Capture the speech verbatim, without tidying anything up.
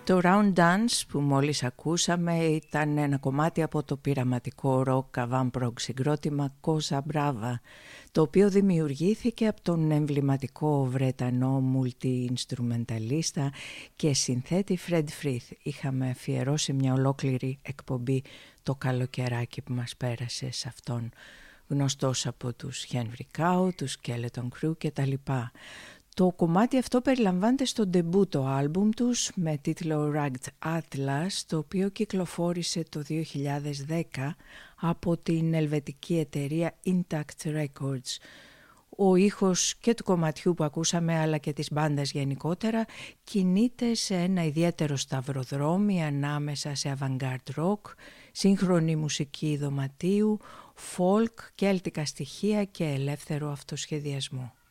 Το Round Dance που μόλις ακούσαμε ήταν ένα κομμάτι από το πειραματικό ροκ Avant Prog συγκρότημα Cosa Brava, το οποίο δημιουργήθηκε από τον εμβληματικό βρετανό multi-instrumentalista και συνθέτη Fred Frith. Είχαμε αφιερώσει μια ολόκληρη εκπομπή το καλοκαιράκι που μας πέρασε σε αυτόν, γνωστός από τους Henry Cow, τους Skeleton Crew κτλ. Το κομμάτι αυτό περιλαμβάνεται στο ντεμπούτο άλμπουμ τους με τίτλο Rugged Atlas, το οποίο κυκλοφόρησε το δύο χιλιάδες δέκα από την ελβετική εταιρεία Intact Records. Ο ήχος και του κομματιού που ακούσαμε αλλά και της μπάντας γενικότερα κινείται σε ένα ιδιαίτερο σταυροδρόμι ανάμεσα σε avant-garde rock, σύγχρονη μουσική δωματίου, folk, κέλτικα στοιχεία και ελεύθερο αυτοσχεδιασμό.